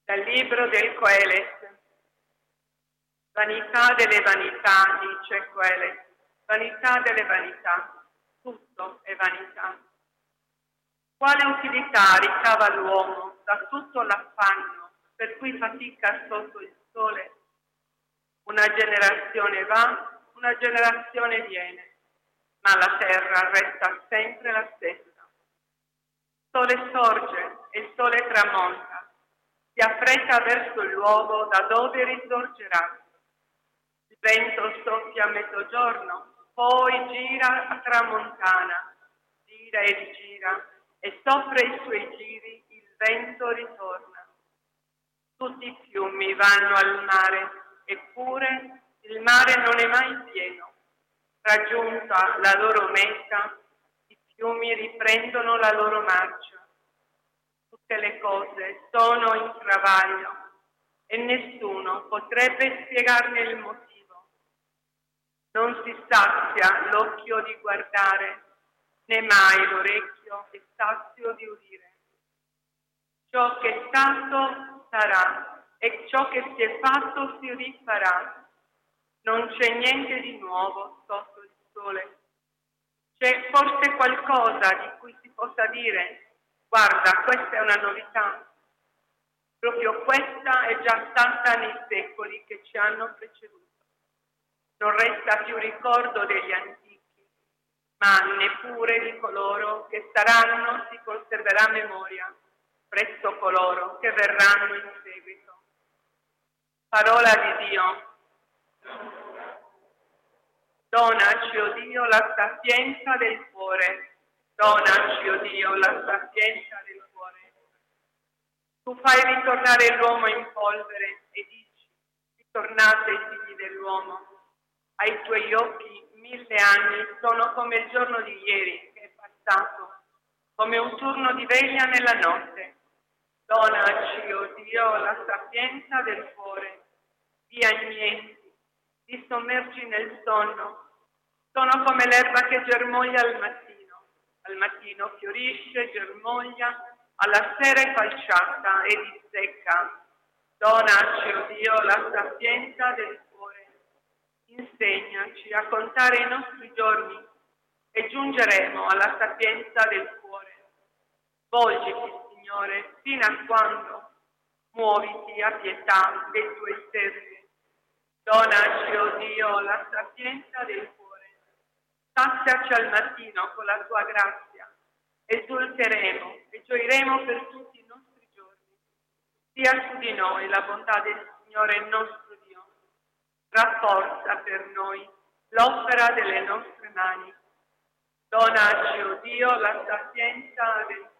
Dal libro del Coelet. Vanità delle vanità, dice Coelet, vanità delle vanità, tutto è vanità. Quale utilità ricava l'uomo da tutto l'affanno per cui fatica sotto il sole? Una generazione va, una generazione viene, ma la terra resta sempre la stessa. Il sole sorge e il sole tramonta, si affretta verso il luogo da dove risorgerà. Il vento soffia a mezzogiorno, poi gira a tramontana, gira e rigira, e sopra i suoi giri il vento ritorna. Tutti i fiumi vanno al mare, eppure il mare non è mai pieno. Raggiunta la loro meta, i fiumi riprendono la loro marcia. Tutte le cose sono in travaglio e nessuno potrebbe spiegarne il motivo. Non si sazia l'occhio di guardare, né mai l'orecchio è sazio di udire. Ciò che è stato sarà, e ciò che si è fatto si rifarà. Non c'è niente di nuovo sotto il sole. C'è forse qualcosa di cui si possa dire: guarda, questa è una novità. Proprio questa è già stata nei secoli che ci hanno preceduto. Non resta più ricordo degli antichi, ma neppure di coloro che saranno si conserverà memoria presso coloro che verranno in seguito. Parola di Dio. Donaci, o Dio, la sapienza del cuore. Donaci, o Dio, la sapienza del cuore. Tu fai ritornare l'uomo in polvere e dici: ritornate, figli dell'uomo. Ai tuoi occhi 1000 anni sono come il giorno di ieri che è passato, come un turno di veglia nella notte. Donaci, o Dio, la sapienza del cuore. Di annienti, ti sommergi nel sonno. Sono come l'erba che germoglia al mattino fiorisce, germoglia, alla sera è falciata e dissecca. Donaci, o Dio, la sapienza del cuore. Insegnaci a contare i nostri giorni e giungeremo alla sapienza del cuore. Volgiti, Signore, fino a quando? Muoviti a pietà dei tuoi servi. Donaci, o Dio, la sapienza del cuore. Saziaci al mattino con la tua grazia. Esulteremo e gioiremo per tutti i nostri giorni. Sia su di noi la bontà del Signore nostro Dio. Rafforza per noi l'opera delle nostre mani. Donaci, o Dio, la sapienza del